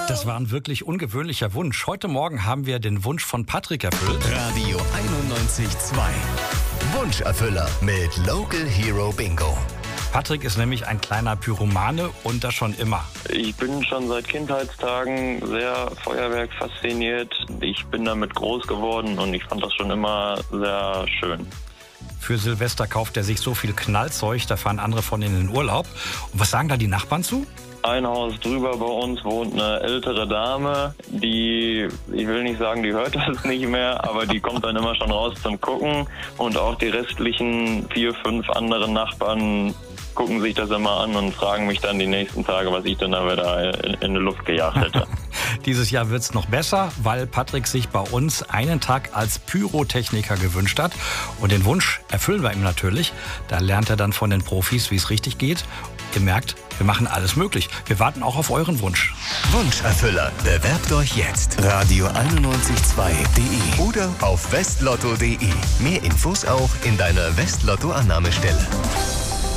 Das war ein wirklich ungewöhnlicher Wunsch. Heute Morgen haben wir den Wunsch von Patrick erfüllt. Radio 91.2. Wunscherfüller mit Local Hero Bingo. Patrick ist nämlich ein kleiner Pyromane und das schon immer. Ich bin schon seit Kindheitstagen sehr Feuerwerk fasziniert. Ich bin damit groß geworden und ich fand das schon immer sehr schön. Für Silvester kauft er sich so viel Knallzeug, da fahren andere von ihnen in den Urlaub. Und was sagen da die Nachbarn zu? Ein Haus drüber bei uns wohnt eine ältere Dame, die, ich will nicht sagen, die hört das nicht mehr, aber die kommt dann immer schon raus zum Gucken. Und auch die restlichen 4, 5 anderen Nachbarn gucken sich das immer an und fragen mich dann die nächsten Tage, was ich dann da wieder in die Luft gejagt hätte. Dieses Jahr wird's noch besser, weil Patrick sich bei uns einen Tag als Pyrotechniker gewünscht hat. Und den Wunsch erfüllen wir ihm natürlich. Da lernt er dann von den Profis, wie es richtig geht. Ihr merkt, wir machen alles möglich. Wir warten auch auf euren Wunsch. Wunscherfüller. Bewerbt euch jetzt. Radio912.de oder auf westlotto.de. Mehr Infos auch in deiner Westlotto-Annahmestelle.